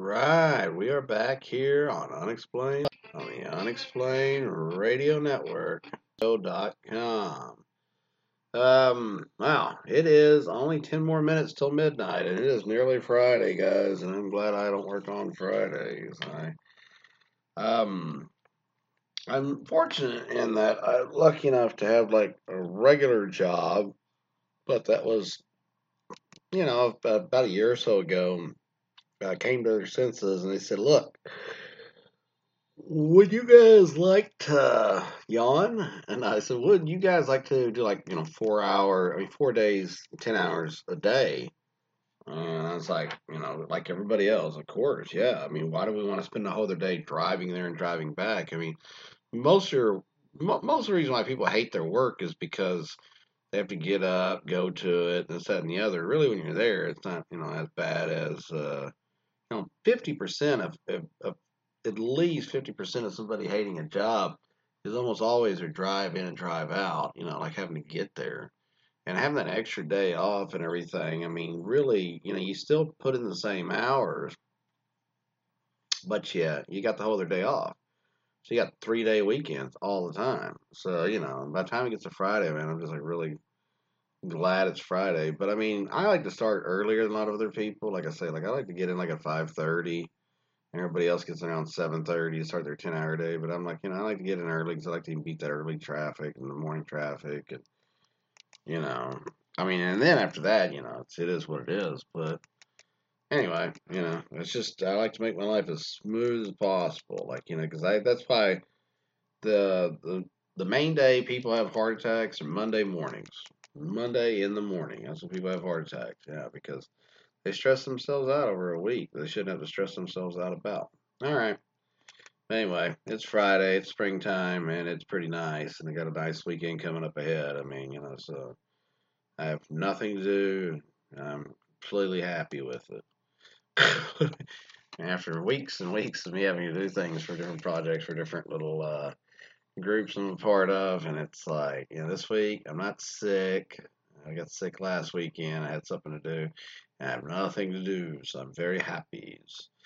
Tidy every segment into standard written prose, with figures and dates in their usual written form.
right, we are back here on the Unexplained Radio Network, com. Wow, it is only 10 more minutes till midnight, and it is nearly Friday, guys, and I'm glad I don't work on Fridays. Um, I'm fortunate in that I'm lucky enough to have like a regular job, but that was, about a year or so ago. I came to their senses and they said, look, would you guys like to yawn? And I said, would you guys like to do 4 days, 10 hours a day? And I was like, like everybody else, of course, yeah. I mean, why do we want to spend the whole other day driving there and driving back? I mean, most of the reason why people hate their work is because they have to get up, go to it, this, that, and the other. Really, when you're there, it's not, as bad as 50% of at least 50% of somebody hating a job is almost always their drive in and drive out, like having to get there and having that extra day off and everything. I mean, really, you still put in the same hours, but yeah, you got the whole other day off. So you got 3 day weekends all the time. So, by the time it gets to Friday, man, I'm just like really glad it's Friday. But I mean, I like to start earlier than a lot of other people. Like I say, like I like to get in like at 5:30. Everybody else gets in around 7:30 to start their 10-hour day, but I'm like, I like to get in early because I like to beat that early traffic and the morning traffic, and you know, I mean, and then after that, it is what it is. But anyway, it's just I like to make my life as smooth as possible, like because that's why the main day people have heart attacks are Monday mornings, Monday in the morning. That's when people have heart attacks, yeah, because they stress themselves out over a week. They shouldn't have to stress themselves out about. All right. Anyway, it's Friday, it's springtime, and it's pretty nice, and I got a nice weekend coming up ahead. I mean, so I have nothing to do. I'm completely happy with it. After weeks and weeks of me having to do things for different projects for different little groups I'm a part of, and it's like, this week I'm not sick. I got sick last weekend. I had something to do. I have nothing to do, so I'm very happy.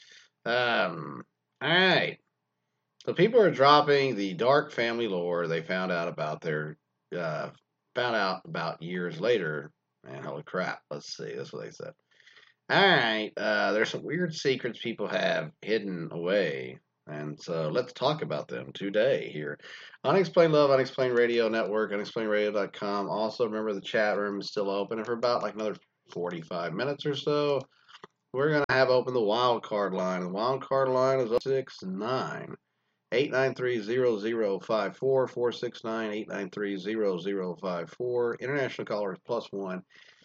All right. So people are dropping the dark family lore they uh, found out about years later. Man, holy crap! Let's see. That's what they said. All right, there's some weird secrets people have hidden away, and so let's talk about them today here. Unexplained Love, Unexplained Radio Network, unexplainеdradio.com. Also, remember the chat room is still open, and for about like another 45 minutes or so, we're gonna have open the wild card line. The wild card line is 069 893-0054, 469-893-0054. International callers +1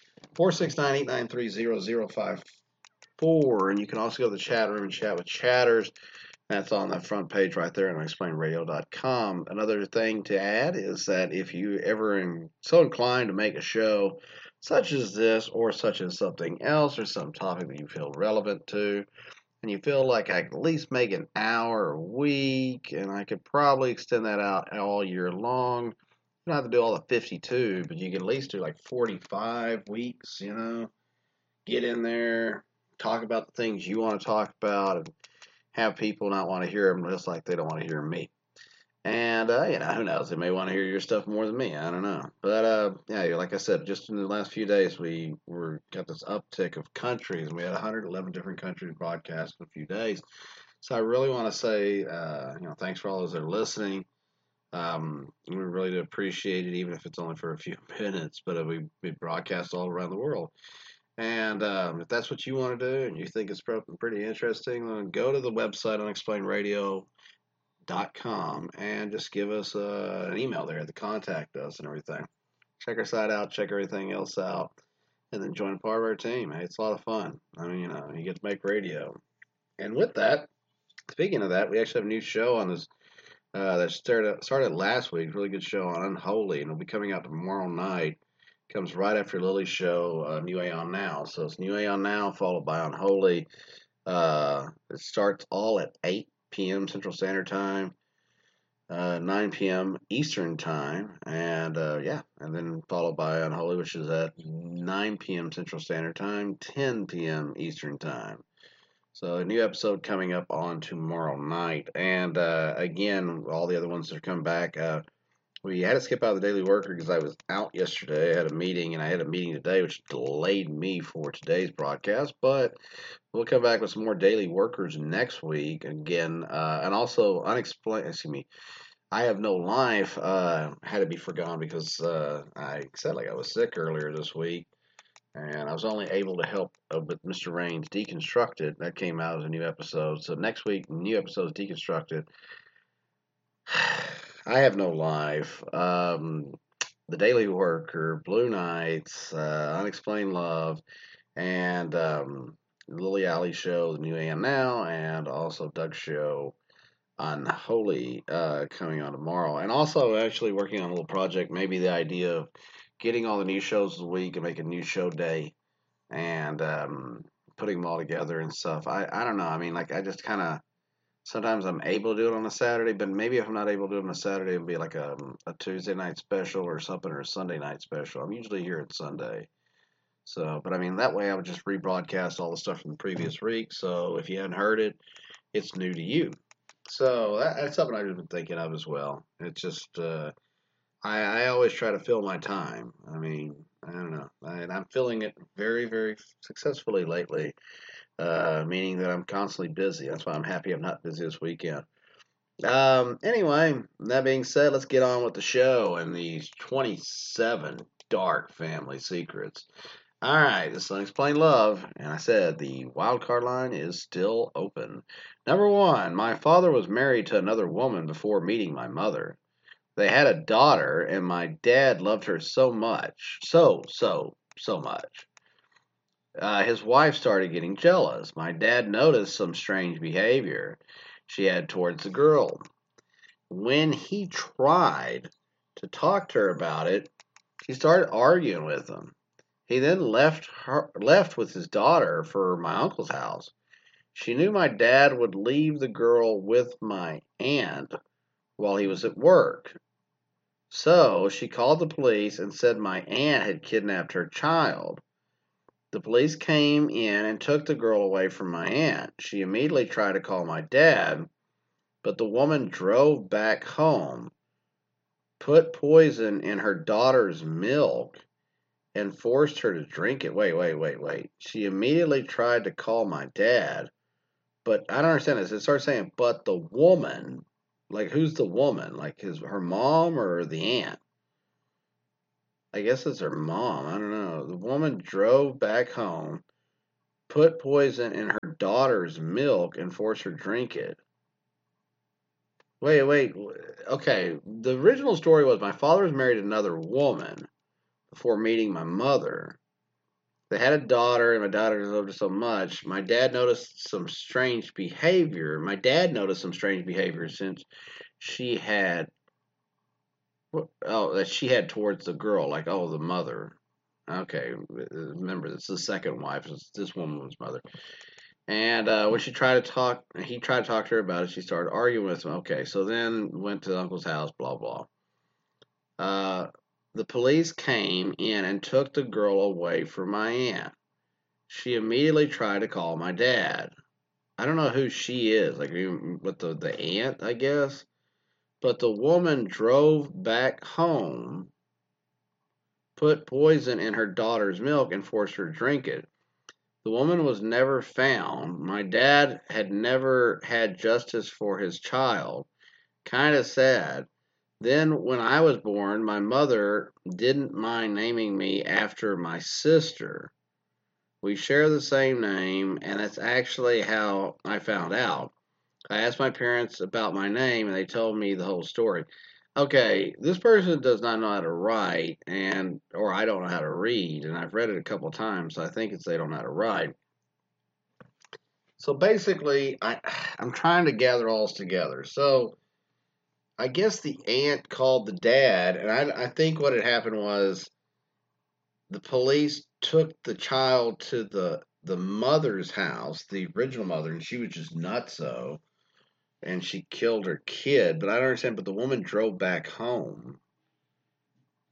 469-893-0054. And you can also go to the chat room and chat with chatters. That's on the front page right there on explainradio.com. Another thing to add is that if you ever are so inclined to make a show such as this or such as something else or some topic that you feel relevant to, and you feel like I could at least make an hour a week, and I could probably extend that out all year long. You don't have to do all the 52, but you can at least do like 45 weeks, get in there, talk about the things you want to talk about, and have people not want to hear them just like they don't want to hear me. And, who knows? They may want to hear your stuff more than me. I don't know. But, yeah, like I said, just in the last few days, we got this uptick of countries. We had 111 different countries broadcast in a few days. So I really want to say, thanks for all those that are listening. We really do appreciate it, even if it's only for a few minutes. But we broadcast all around the world. And if that's what you want to do and you think it's pretty interesting, then go to the website unexplainedradio.com and just give us an email there to contact us and everything. Check our site out, check everything else out, and then join a part of our team. Hey, it's a lot of fun. I mean, you get to make radio. And with that, speaking of that, we actually have a new show on this that started last week. Really good show on Unholy, and it'll be coming out tomorrow night. Comes right after Lily's show, New Aeon Now. So it's New Aeon Now followed by Unholy. It starts all at 8 p.m. Central Standard Time, 9 p.m. Eastern Time, and and then followed by Unholy, which is at 9 p.m. Central Standard Time, 10 p.m. Eastern Time. So a new episode coming up on tomorrow night. And again, all the other ones that are coming back. We had to skip out of the Daily Worker because I was out yesterday. I had a meeting, and I had a meeting today, which delayed me for today's broadcast. But we'll come back with some more Daily Workers next week again, and also unexplained. Excuse me. I have no life. Had to be forgone because I said like I was sick earlier this week, and I was only able to help with Mr. Rain's Deconstructed. That came out as a new episode. So next week, new episodes Deconstructed. I have no life. The Daily Worker, Blue Nights, Unexplained Love, and Lily Alley Show, The New AM Now, and also Doug's Show Unholy coming on tomorrow. And also actually working on a little project, maybe the idea of getting all the new shows of the week and make a new show day and putting them all together and stuff. I don't know. I mean, like, I just kind of sometimes I'm able to do it on a Saturday, but maybe if I'm not able to do it on a Saturday, it'll be like a Tuesday night special or something, or a Sunday night special. I'm usually here at Sunday. So, but I mean, that way I would just rebroadcast all the stuff from the previous week. So if you hadn't heard it, it's new to you. So that's something I've been thinking of as well. It's just, I always try to fill my time. I mean, I don't know. And I'm filling it very, very successfully lately, meaning that I'm constantly busy. That's why I'm happy I'm not busy this weekend. Anyway, that being said, let's get on with the show and these 27 dark family secrets. All right, this is Unexplained Love, and I said the wild card line is still open. Number one, my father was married to another woman before meeting my mother. They had a daughter, and my dad loved her so much. So much. His wife started getting jealous. My dad noticed some strange behavior she had towards the girl. When he tried to talk to her about it, she started arguing with him. He then left with his daughter for my uncle's house. She knew my dad would leave the girl with my aunt while he was at work. So she called the police and said my aunt had kidnapped her child. The police came in and took the girl away from my aunt. She immediately tried to call my dad, but the woman drove back home, put poison in her daughter's milk, and forced her to drink it. Wait. She immediately tried to call my dad, but I don't understand this. It starts saying, but the woman, like who's the woman? Like her mom or the aunt? I guess it's her mom. I don't know. The woman drove back home, put poison in her daughter's milk, and forced her to drink it. Wait. Okay, the original story was my father was married to another woman before meeting my mother. They had a daughter, and my daughter loved her so much. My dad noticed some strange behavior. My dad noticed some strange behavior since she had, that she had towards the girl, like, oh, the mother. Okay, remember, this is the second wife. This woman was mother. And when she tried to talk, he tried to talk to her about it. She started arguing with him. Okay, so then went to the uncle's house, blah, blah. The police came in and took the girl away from my aunt. She immediately tried to call my dad. I don't know who she is, like with the aunt, I guess. But the woman drove back home, put poison in her daughter's milk, and forced her to drink it. The woman was never found. My dad had never had justice for his child. Kind of sad. Then, when I was born, my mother didn't mind naming me after my sister. We share the same name, and that's actually how I found out. I asked my parents about my name, and they told me the whole story. Okay, this person does not know how to write, or I don't know how to read, and I've read it a couple times, so I think it's they don't know how to write. So basically, I'm trying to gather all this together. So I guess the aunt called the dad, and I think what had happened was the police took the child to the mother's house, the original mother, and she was just nutso, and she killed her kid. But I don't understand. But the woman drove back home.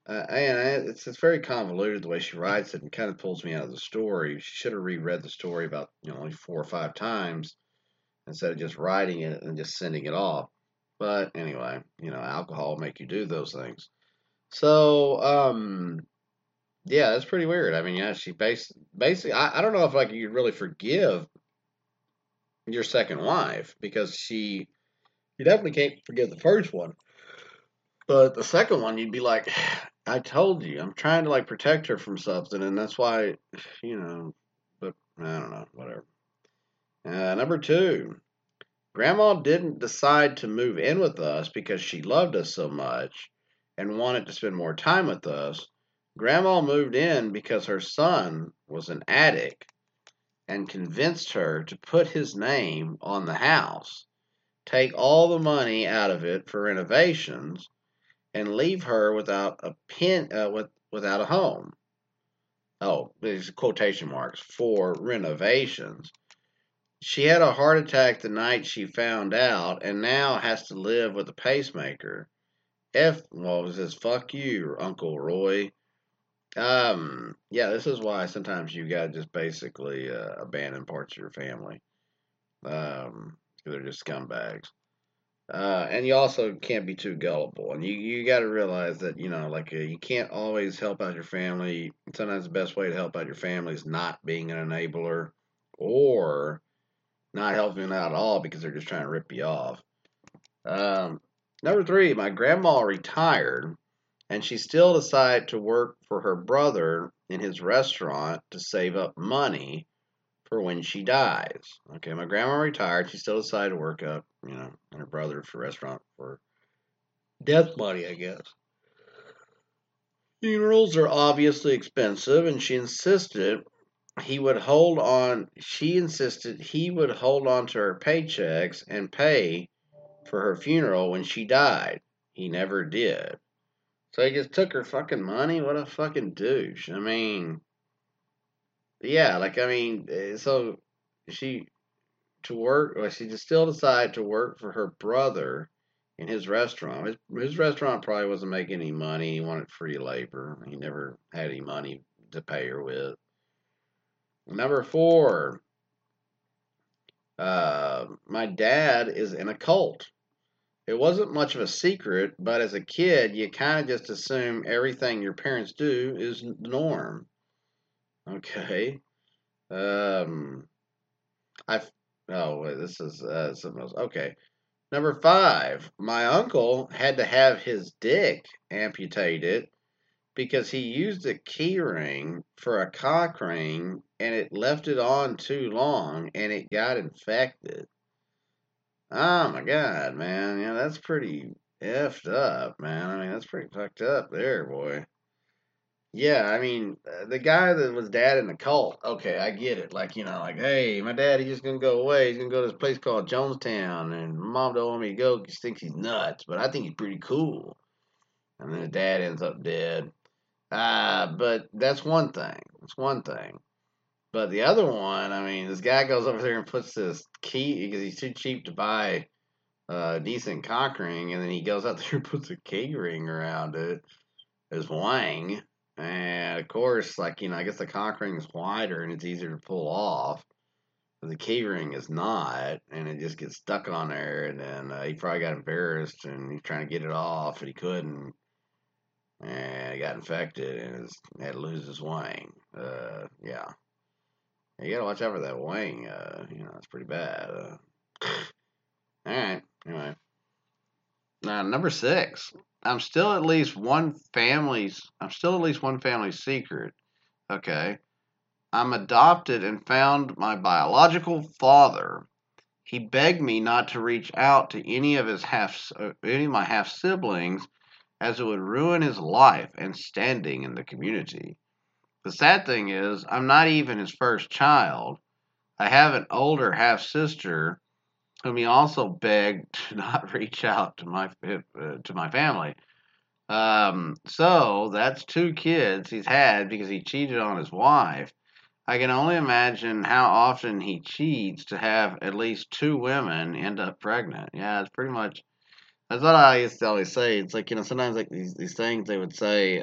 And it's very convoluted the way she writes it, and kind of pulls me out of the story. She should have reread the story about only 4 or 5 times instead of just writing it and just sending it off. But anyway, alcohol will make you do those things. So, yeah, that's pretty weird. I mean, yeah, she basically, I don't know if like you really forgive your second wife because you definitely can't forgive the first one. But the second one, you'd be like, I told you, I'm trying to like protect her from something, and that's why, you know. But I don't know, whatever. Number two, Grandma didn't decide to move in with us because she loved us so much and wanted to spend more time with us. Grandma moved in because her son was an addict and convinced her to put his name on the house, take all the money out of it for renovations, and leave her without a without a home. Oh, these quotation marks for renovations. She had a heart attack the night she found out, and now has to live with a pacemaker. Well, it says fuck you, Uncle Roy. Yeah, this is why sometimes you gotta just basically abandon parts of your family. Um, 'Cause they're just scumbags. And you also can't be too gullible. And you got to realize that, like you can't always help out your family. Sometimes the best way to help out your family is not being an enabler or not helping out at all because they're just trying to rip you off. Um, Number three, my grandma retired and she still decided to work for her brother in his restaurant to save up money for when she dies. Okay, my grandma retired. She still decided to work up, in her brother's restaurant for death money, I guess. Funerals are obviously expensive, and she insisted he would hold on to her paychecks and pay for her funeral when she died. He never did. So he just took her fucking money? What a fucking douche. I mean, yeah, so she she just still decided to work for her brother in his restaurant. His restaurant probably wasn't making any money. He wanted free labor. He never had any money to pay her with. Number four, my dad is in a cult. It wasn't much of a secret, but as a kid, you kind of just assume everything your parents do is the norm. Okay. Um, I. Oh, wait, this is something else. Okay. Number five, my uncle had to have his dick amputated because he used a key ring for a cock ring and it left it on too long and it got infected. Oh my god, man. Yeah, that's pretty effed up, man. I mean, that's pretty fucked up there, boy. Yeah, I mean, the guy that was dad in the cult, okay, I get it. Like, like, hey, my dad, he's just gonna go away. He's gonna go to this place called Jonestown, and mom don't want me to go because she thinks he's nuts, but I think he's pretty cool. And then the dad ends up dead. But that's one thing. That's one thing. But the other one, I mean, this guy goes over there and puts this key because he's too cheap to buy a decent cock ring, and then he goes out there and puts a key ring around it, his wang. And of course, like, I guess the cock ring is wider and it's easier to pull off. But the key ring is not, and it just gets stuck on there. And then he probably got embarrassed and he's trying to get it off, and he couldn't. And he got infected and had to lose his wang. Yeah. You gotta watch out for that wang. It's pretty bad. All right. Anyway. Now, number six. I'm still at least one family's secret. Okay. I'm adopted and found my biological father. He begged me not to reach out to any of my half siblings, as it would ruin his life and standing in the community. The sad thing is, I'm not even his first child. I have an older half sister whom he also begged to not reach out to my family. So that's two kids he's had because he cheated on his wife. I can only imagine how often he cheats to have at least two women end up pregnant. Yeah, it's pretty much That's what I used to always say. It's like, sometimes like these things they would say,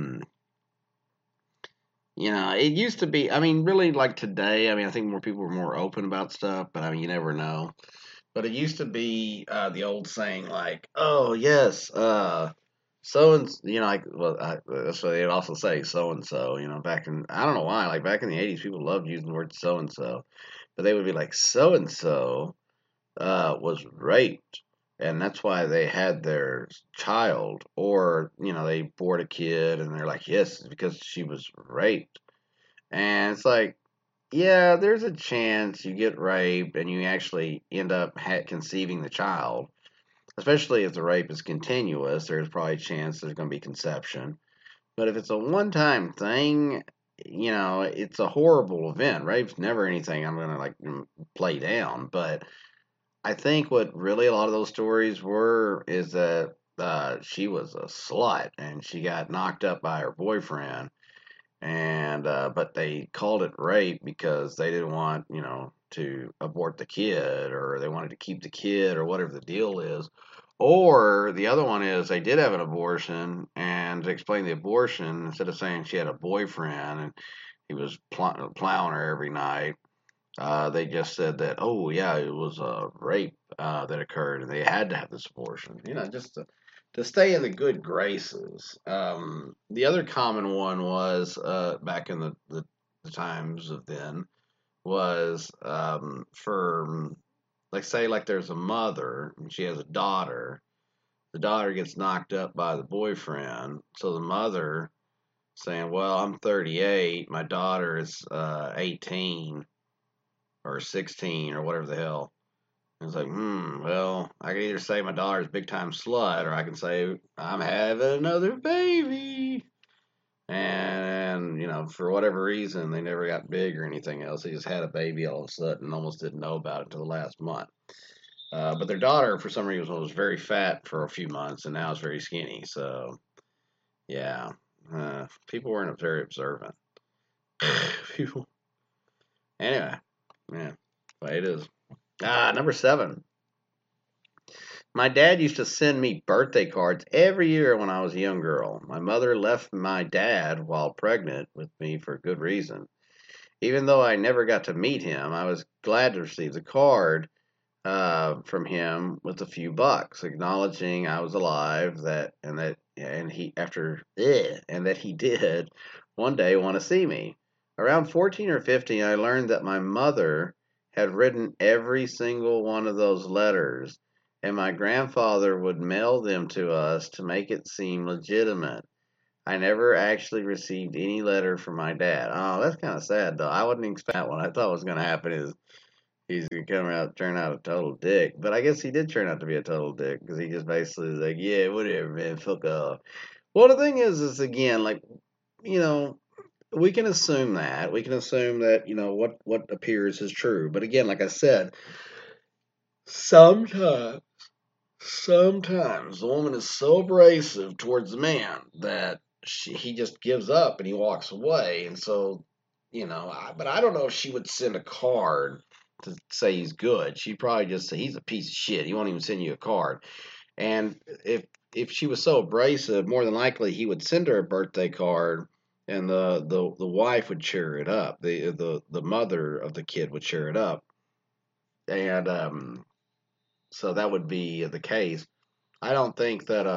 it used to be, I mean, really like today, I mean, I think more people are more open about stuff, but I mean, you never know. But it used to be the old saying like, oh, yes, so and like, well, that's what they'd also say, so and so, back in, I don't know why, like back in the 80s, people loved using the word so and so, but they would be like, so and so was raped, and that's why they had their child, or they bored a kid, and they're like, yes, it's because she was raped, and it's like, yeah, there's a chance you get raped and you actually end up conceiving the child, especially if the rape is continuous. There's probably a chance there's going to be conception, but if it's a one-time thing, it's a horrible event. Rape's never anything I'm going to like play down, but I think what really a lot of those stories were is that she was a slut and she got knocked up by her boyfriend, and but they called it rape because they didn't want to abort the kid, or they wanted to keep the kid, or whatever the deal is. Or the other one is they did have an abortion, and to explain the abortion, instead of saying she had a boyfriend and he was plowing her every night, they just said that, oh, yeah, it was a rape that occurred, and they had to have this abortion. Just to stay in the good graces. The other common one was back in the times of then was for, like, say, like there's a mother and she has a daughter. The daughter gets knocked up by the boyfriend, so the mother saying, well, I'm 38, my daughter is 18 or 16 or whatever the hell. And it's like, well, I can either say my daughter's big time slut, or I can say I'm having another baby. And, for whatever reason, they never got big or anything else. They just had a baby all of a sudden and almost didn't know about it until the last month. But their daughter, for some reason, was very fat for a few months and now is very skinny. So, yeah, people weren't very observant. People. Anyway, yeah, way it is. Number 7. My dad used to send me birthday cards every year when I was a young girl. My mother left my dad while pregnant with me for good reason. Even though I never got to meet him, I was glad to receive the card from him with a few bucks, acknowledging I was alive, and that he did one day want to see me. Around 14 or 15, I learned that my mother had written every single one of those letters, and my grandfather would mail them to us to make it seem legitimate. I never actually received any letter from my dad. Oh, that's kind of sad, though. I wasn't expecting that one. I thought what was going to happen is he's going to turn out a total dick. But I guess he did turn out to be a total dick, because he just basically is like, yeah, whatever, man, fuck off. Well, the thing is again, like, you know, we can assume that. We can assume that, what appears is true. But again, like I said, sometimes, sometimes the woman is so abrasive towards the man that he just gives up and he walks away. And so, but I don't know if she would send a card to say he's good. She'd probably just say he's a piece of shit. He won't even send you a card. And if she was so abrasive, more than likely he would send her a birthday card, and the wife would cheer it up. The mother of the kid would cheer it up, and so that would be the case. I don't think that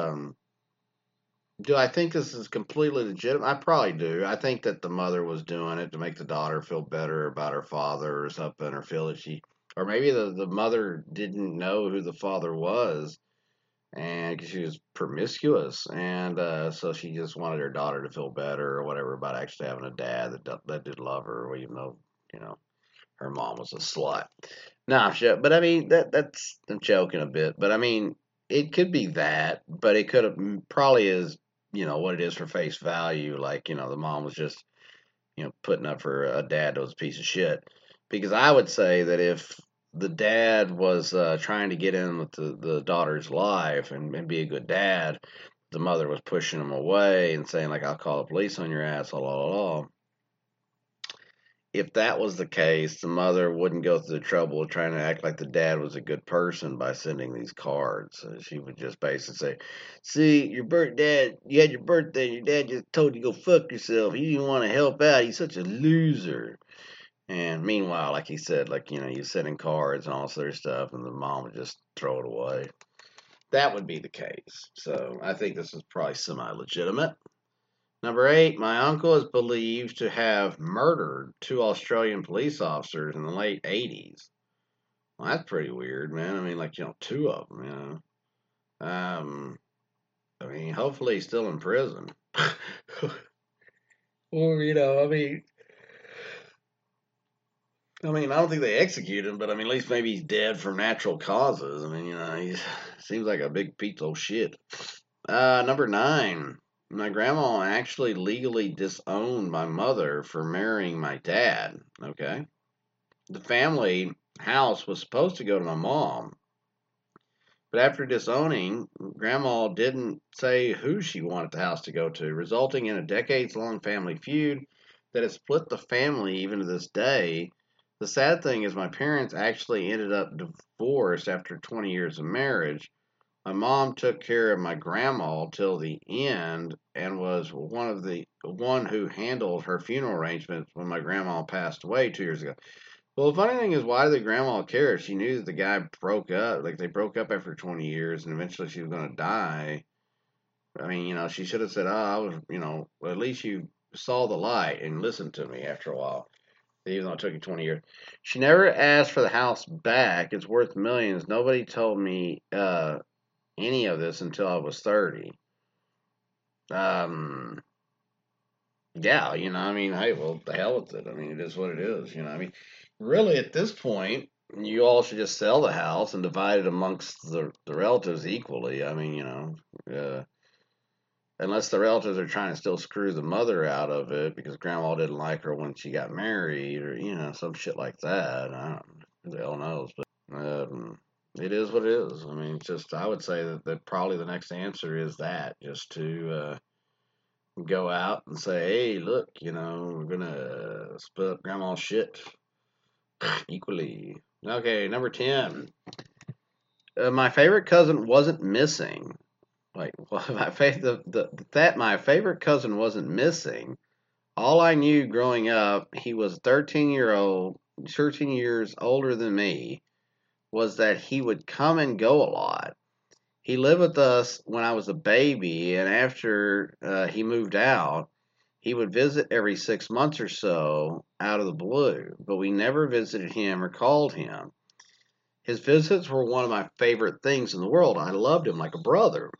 do I think this is completely legitimate? I probably do. I think that the mother was doing it to make the daughter feel better about her father or something, or feel that or maybe the mother didn't know who the father was, and 'cause she was promiscuous, and so she just wanted her daughter to feel better or whatever about actually having a dad that did love her, even though her mom was a slut. Nah, shit. But I mean that's I'm joking a bit, but I mean it could be that, but it could have probably is what it is for face value. Like the mom was just putting up for a dad that was a piece of shit. Because I would say that if the dad was trying to get in with the daughter's life and be a good dad, the mother was pushing him away and saying like, "I'll call the police on your ass," la la la. if that was the case, the mother wouldn't go through the trouble of trying to act like the dad was a good person by sending these cards. She would just basically say, "See, dad, you had your birthday, and your dad just told you to go fuck yourself. He didn't want to help out. He's such a loser." And meanwhile, like he said, like, you're sending cards and all this other stuff, and the mom would just throw it away. That would be the case. So I think this is probably semi legitimate. Number 8, my uncle is believed to have murdered 2 Australian police officers in the late 80s. Well, that's pretty weird, man. I mean, like, 2 of them, I mean, hopefully he's still in prison. Well, I don't think they executed him, but I mean, at least maybe he's dead from natural causes. I mean, he seems like a big piece of shit. Number 9, my grandma actually legally disowned my mother for marrying my dad. Okay. The family house was supposed to go to my mom, but after disowning, grandma didn't say who she wanted the house to go to, resulting in a decades long family feud that has split the family even to this day. The sad thing is, my parents actually ended up divorced after 20 years of marriage. My mom took care of my grandma till the end and was one who handled her funeral arrangements when my grandma passed away 2 years ago. Well, the funny thing is, why did grandma care? She knew that the guy broke up. Like, they broke up after 20 years, and eventually she was going to die. I mean, she should have said, "Oh, I was, well, at least you saw the light and listened to me after a while, even though it took you 20 years." She never asked for the house back. It's worth millions. Nobody told me any of this until I was 30. Um, yeah, hey, well, the hell with it. I mean, it is what it is. Really, at this point, you all should just sell the house and divide it amongst the relatives equally. I mean, unless the relatives are trying to still screw the mother out of it because grandma didn't like her when she got married, or some shit like that. I don't, who the hell knows? But it is what it is. I mean, just I would say that probably the next answer is that, just to go out and say, "Hey, look, we're gonna split up grandma's shit equally." Okay, number 10. My favorite cousin wasn't missing. Like, well, my favorite cousin wasn't missing. All I knew growing up, he was 13 years older than me, was that he would come and go a lot. He lived with us when I was a baby, and after he moved out, he would visit every 6 months or so out of the blue, but we never visited him or called him. His visits were one of my favorite things in the world. I loved him like a brother.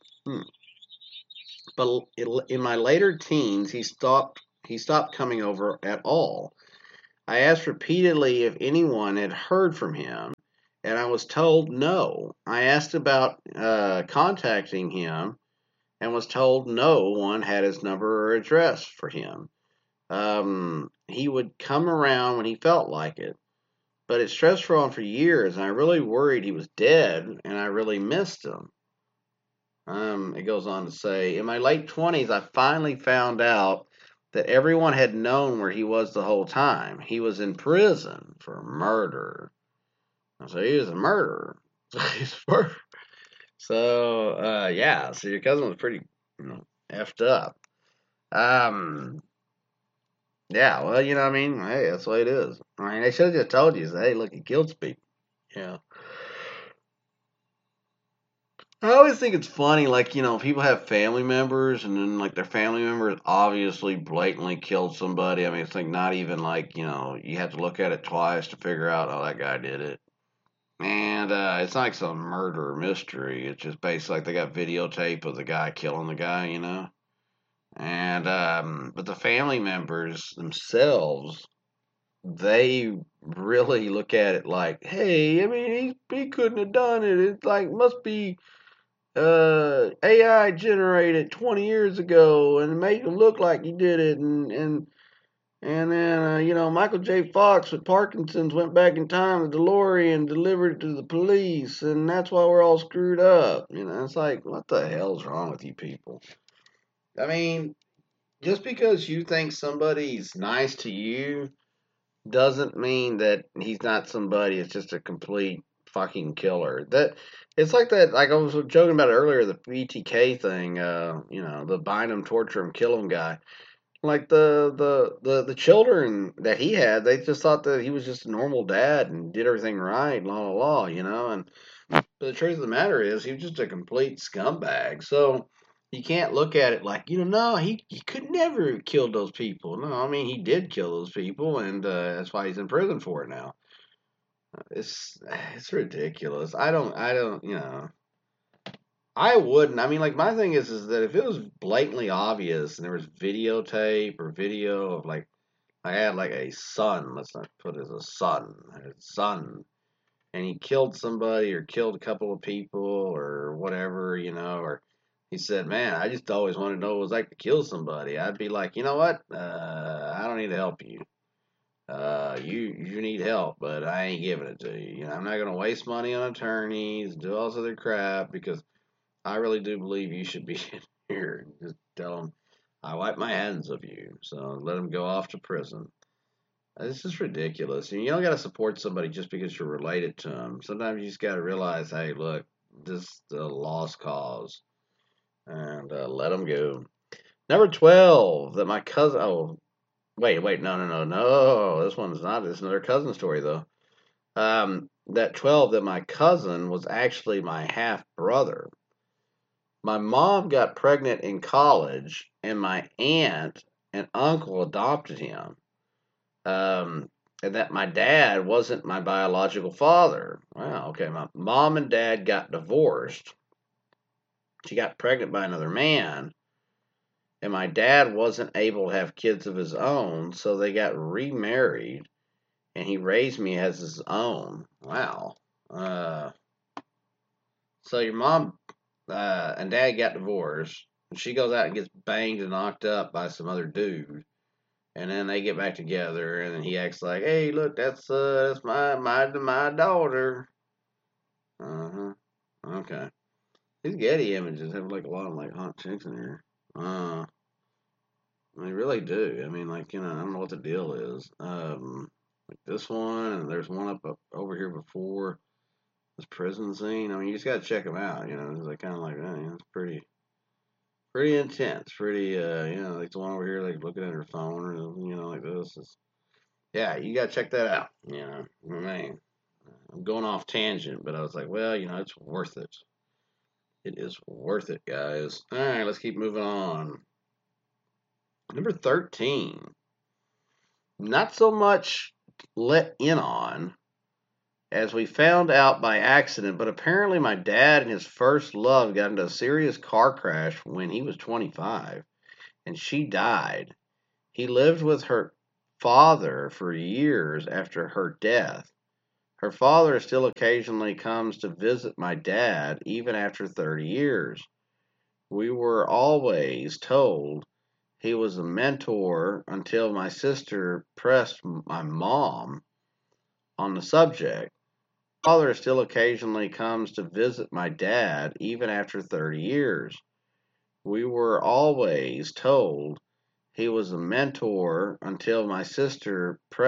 But in my later teens, he stopped coming over at all. I asked repeatedly if anyone had heard from him, and I was told no. I asked about contacting him and was told no one had his number or address for him. He would come around when he felt like it, but it stressed on for years, and I really worried he was dead, and I really missed him. It goes on to say, in my late 20s, I finally found out that everyone had known where he was the whole time. He was in prison for murder. So he was a murderer. So, yeah, so your cousin was pretty, effed up. Yeah, well, hey, that's the way it is. I mean, they should have just told you, say, "Hey, look, he killed some people." Yeah. I always think it's funny, like, people have family members, and then, like, their family members obviously blatantly killed somebody. I mean, it's like not even like, you have to look at it twice to figure out, oh, that guy did it. And it's not like some murder mystery. It's just basically like they got videotape of the guy killing the guy. And, but the family members themselves, they really look at it like, hey, I mean, he couldn't have done it. It's like, must be AI generated 20 years ago and made him look like he did it, and then Michael J. Fox with Parkinson's went back in time with DeLorean, delivered it to the police, and that's why we're all screwed up. It's like, what the hell's wrong with you people? I mean, just because you think somebody's nice to you doesn't mean that he's not somebody. It's just a complete fucking killer. That it's like that. Like I was joking about it earlier, the BTK thing. The bind him, torture him, kill him guy. Like the children that he had, they just thought that he was just a normal dad and did everything right, la la la, And but the truth of the matter is, he was just a complete scumbag. So you can't look at it like, no, he could never have killed those people. No, I mean he did kill those people, and that's why he's in prison for it now. It's it's ridiculous. I wouldn't. I mean, like my thing is that if it was blatantly obvious and there was videotape or video of like I had like a son, let's not put it as a son, and he killed somebody or killed a couple of people or whatever, or he said, "Man, I just always wanted to know what it was like to kill somebody." I'd be like, "You know what? I don't need to help you. You need help, but I ain't giving it to you. I'm not gonna waste money on attorneys, do all this other crap because I really do believe you should be in here. Just tell them I wipe my hands of you, so let them go off to prison." This is ridiculous. And you don't got to support somebody just because you're related to them. Sometimes you just got to realize, hey, look, this is a lost cause, and let them go. Number 12, that my cousin. Oh, wait, no, no, no, no. This one's not. This is another cousin story though. That 12, that my cousin was actually my half brother. My mom got pregnant in college, and my aunt and uncle adopted him. Um, and that my dad wasn't my biological father. Wow, okay. My mom and dad got divorced. She got pregnant by another man, and my dad wasn't able to have kids of his own, so they got remarried, and he raised me as his own. Wow. Uh, so your mom and dad got divorced, and she goes out and gets banged and knocked up by some other dude. And then they get back together, and then he acts like, "Hey, look, that's my daughter." Uh huh. Okay. These Getty images have like a lot of like hot chicks in here. Uh, they really do. I mean, like I don't know what the deal is. Like this one, and there's one up over here before this prison scene. I mean, you just gotta check them out. It's like kind of like, it's pretty intense. Pretty, like the one over here, like looking at her phone, or like this. Yeah, you gotta check that out. I mean, I'm going off tangent, but I was like, well, it's worth it. It is worth it, guys. All right, let's keep moving on. Number 13. Not so much let in on as we found out by accident, but apparently my dad and his first love got into a serious car crash when he was 25, and she died. He lived with her father for years after her death. Her father still occasionally comes to visit my dad even after 30 years. We were always told he was a mentor until my sister pressed my mom on the subject. Father still occasionally comes to visit my dad even after 30 years. We were always told he was a mentor until my sister pressed